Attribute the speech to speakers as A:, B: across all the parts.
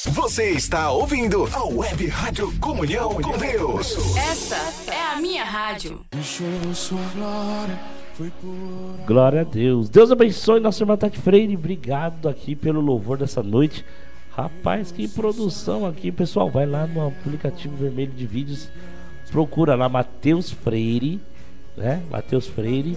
A: Você está ouvindo a Web Rádio Comunhão com Deus.
B: Essa é a minha rádio.
C: Glória a Deus. Deus abençoe nossa irmã Tati Freire. Obrigado aqui pelo louvor dessa noite. Rapaz, que produção aqui. Pessoal, vai lá no aplicativo vermelho de vídeos. Procura lá Mateus Freire, né? Mateus Freire.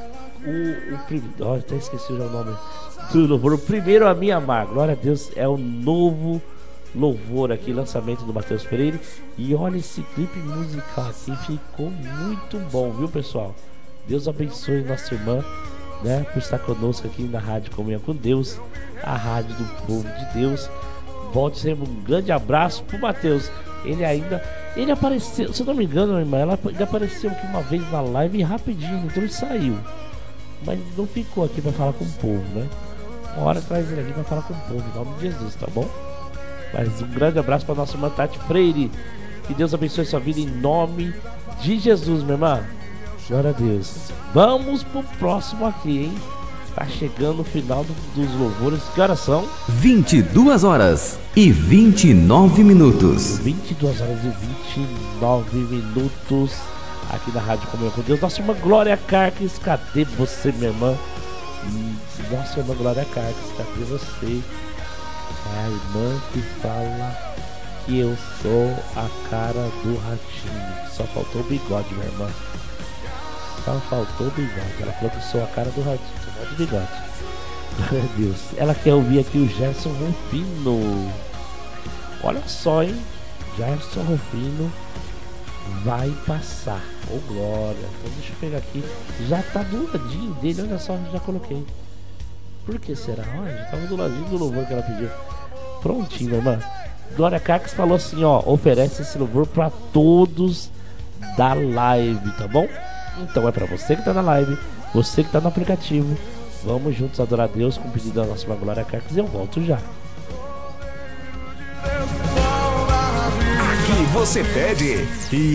C: Até esqueci o nome do louvor. O primeiro a me amar. Glória a Deus. É o novo louvor aqui, lançamento do Mateus Freire. E olha esse clipe musical aqui, ficou muito bom, viu, pessoal? Deus abençoe nossa irmã, né, por estar conosco aqui na Rádio Comunhão com Deus, a rádio do povo de Deus. Volte sempre, um grande abraço pro Mateus. Ele apareceu, se eu não me engano, irmã, ele apareceu aqui uma vez na live e rapidinho, então ele saiu, mas não ficou aqui pra falar com o povo, né? Uma hora traz ele aqui pra falar com o povo, em nome de Jesus, tá bom? Mas um grande abraço pra nossa irmã Tati Freire. Que Deus abençoe sua vida em nome de Jesus, minha irmã. Glória a Deus. Vamos pro próximo aqui, hein? Tá chegando o final dos louvores. Que horas são?
D: 22 horas e 29 minutos.
C: 22 horas e 29 minutos. Aqui na Rádio Comunhão com Deus. Nossa irmã Glória Carques, cadê você, minha irmã? Nossa irmã Glória Carques, cadê você? É a irmã que fala que eu sou a cara do ratinho. Só faltou o bigode, minha irmã. Só faltou o bigode. Ela falou que eu sou a cara do ratinho. Só falta o bigode. Meu Deus. Ela quer ouvir aqui o Gerson Rufino. Olha só, hein? Gerson Rufino vai passar. Ô, glória. Então deixa eu pegar aqui. Já tá do ladinho dele. Olha só, já coloquei. Por que será? Olha, já tava do ladinho do louvor que ela pediu. Prontinho, irmã. Glória Carques falou assim, ó, oferece esse louvor pra todos da live, tá bom? Então é pra você que tá na live, você que tá no aplicativo. Vamos juntos adorar a Deus com o pedido da nossa irmã Glória Carques e eu volto já.
A: Aqui você pede e